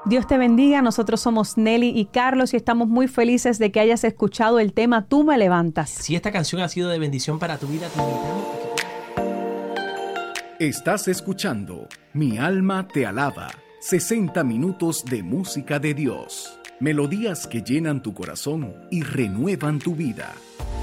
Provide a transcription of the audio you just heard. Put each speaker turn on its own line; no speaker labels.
Dios te bendiga, nosotros somos Nelly y Carlos y estamos muy felices de que hayas escuchado el tema Tú me levantas.
Si esta canción ha sido de bendición para tu vida, te invitamos a que...
Estás escuchando Mi alma te alaba, 60 minutos de música de Dios, melodías que llenan tu corazón y renuevan tu vida.